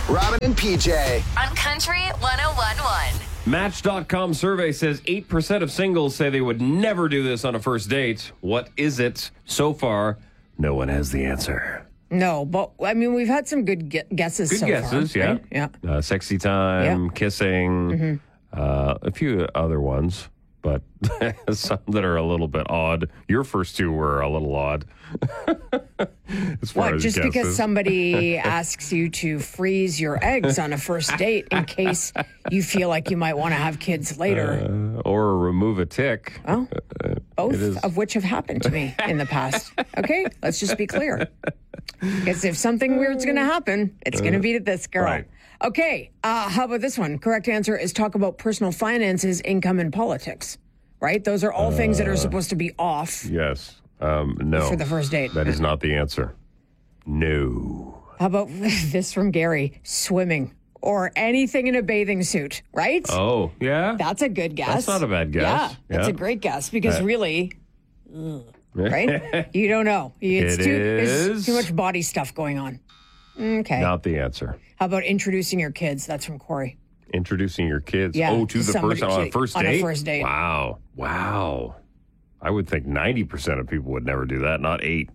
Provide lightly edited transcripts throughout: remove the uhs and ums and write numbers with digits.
Robin and PJ. On Country 101.1. Match.com survey says 8% of singles say they would never do this on a first date. What is it? So far, no one has the answer. No, but I mean, we've had some good guesses Good so guesses, far. yeah. Right? Yeah. Sexy time, kissing, a few other ones, but some that are a little bit odd. Your first two were a little odd. As far What, as just guesses. because somebody asks you to freeze your eggs on a first date in case you feel like you might want to have kids later. Or remove a tick. Well, both is- of which have happened to me in the past. Okay, let's just be clear. Because if something weird's going to happen, it's going to be to this girl. Right. Okay, how about this one? Correct answer is talk about personal finances, income, and politics. Right? Those are all things that are supposed to be off Yes. No. for the first date. That is not the answer. No. How about this from Gary? Swimming or anything in a bathing suit, right? Oh, yeah? That's a good guess. That's not a bad guess. Yeah, that's Yeah. a great guess because really, right? You don't know. It There's is too much body stuff going on. Okay. not the answer. How about introducing your kids? That's from Corey. Introducing your kids. Yeah, to to the somebody- person on a first on a date? first date. Wow. I would think 90% of people would never do that, not 8.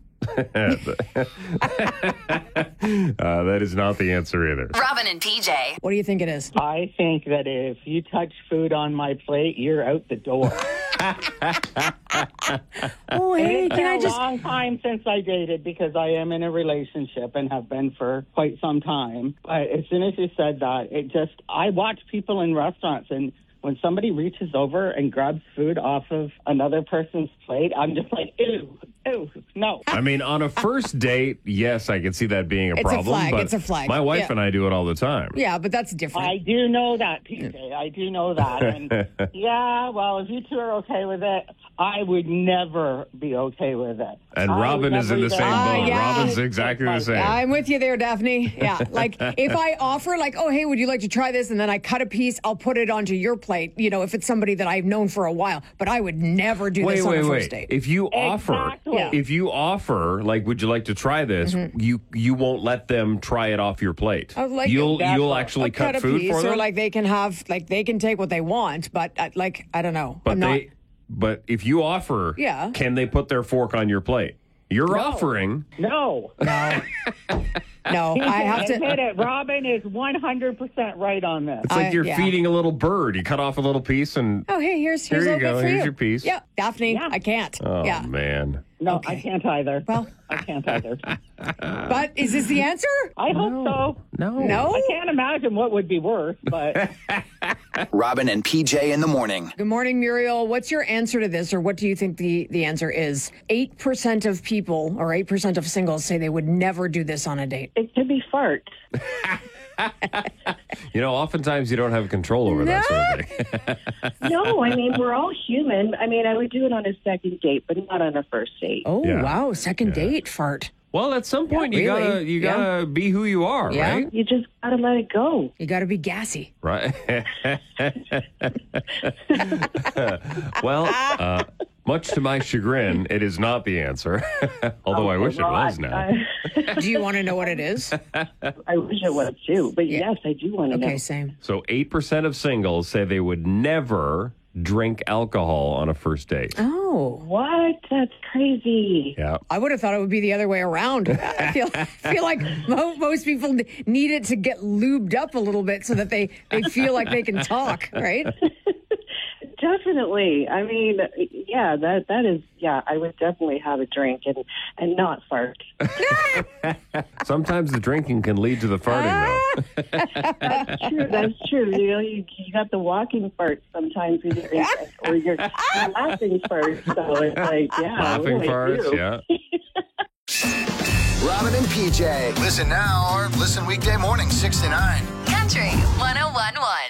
That is not the answer either. Robin and PJ. What do you think it is? I think that if you touch food on my plate, you're out the door. Oh, hey, It's can I been a just... long time since I dated because I am in a relationship and have been for quite some time. But as soon as you said that, I watch people in restaurants, and when somebody reaches over and grabs food off of another person's plate, I'm just like, ew, no. I mean, on a first date, yes, I can see that being a It's a problem. flag, But it's a flag. My wife Yeah. and I do it all the time. Yeah, but that's different. I do know that, PJ. I do know that. And yeah, well, if you two are okay with it, I would never be okay with it. And I would Robin is in never the either. same boat. yeah. Robin's exactly the same. I'm with you there, Daphne. Yeah, like if I offer, like, oh, hey, would you like to try this? And then I cut a piece, I'll put it onto your plate, if it's somebody that I've known for a while. But I would never do this on a first date. If you Exactly. offer, like, would you like to try this? You won't let them try it off your plate. Oh, like- You'll Exactly. actually I'll cut cut a food piece, for them. or like they can take what they want, but I don't know. but I'm not. But if you offer, Yeah. can they put their fork on your plate? You're offering. No. No, I have to. Admit it. Robin is 100% right on this. It's like you're yeah. feeding a little bird. You cut off a little piece and Oh, hey, here's Here a you little go. bit for Here's you. your piece. Yeah, Daphne, Yeah. I can't. oh yeah, man. No, Okay. I can't either. Well- I can't either. but is this the answer? I hope so. No. I can't imagine what would be worse, but Robin and PJ in the morning. Good morning, Muriel. What's your answer to this, or what do you think the answer is? 8% of people, or 8% of singles, say they would never do this on a date. It could be farts. Oftentimes you don't have control over that sort of thing. No, I mean, we're all human. I mean, I would do it on a second date, but not on a first date. Oh, Yeah. wow. Second date fart. Well, at some point really. you gotta be who you are, Yeah. right? You just got to let it go. You got to be gassy. Right. Well, much to my chagrin, it is not the answer. Although I wish it was now. Do you want to know what it is? I wish it was too, but yes, I do want to know. Okay, same. So 8% of singles say they would never drink alcohol on a first date. Oh, What? That's crazy. Yeah. I would have thought it would be the other way around. I feel like most people need it to get lubed up a little bit so that they feel like they can talk, right? Definitely. I mean, yeah, that is, yeah, I would definitely have a drink and not fart. Sometimes the drinking can lead to the farting, though. That's true. You got the walking fart sometimes when you're or you're laughing fart. So it's like, yeah. Laughing what do I farts, do? yeah. Robin and PJ. Listen now or listen weekday morning 6 to 9. Country 101.1.